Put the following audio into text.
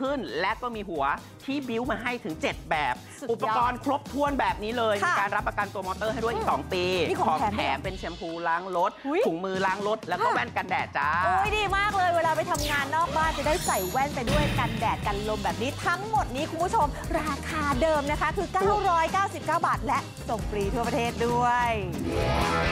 ขึ้นและก็มีหัวที่บิ้วมาให้ถึง7แบบอุปกรณ์ครบถ้วนแบบนี้เลยมีการรับประกันตัวมอเตอร์ให้ด้วยอีก2 ปีของแถมเป็นแชมพูล้างรถถุงมือล้างรถแล้วก็แว่นกันแดดจ้าโอ้ยดีมากเลยเวลาไปทำงานนอกบ้านจะได้ใส่แว่นไปด้วยกันแดดกันลมแบบนี้ทั้งหมดนี้คุณผู้ชมราคาเดิมนะคะคือ999 บาทและส่งฟรีทั่วประเทศด้วย